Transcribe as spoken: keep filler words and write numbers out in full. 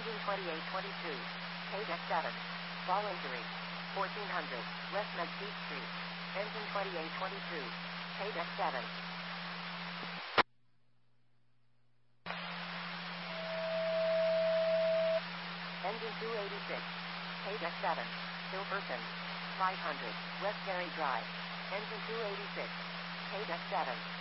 Engine twenty-eight twenty-two. Paydeck seven. Fall injury. fourteen hundred. West Mesquite Street. Engine twenty-eight twenty-two. Paydeck seven. Engine two eighty-six. Paydeck seven. Hilferson. five hundred. West Gary Drive. Engine two eighty-six. Paydeck seven.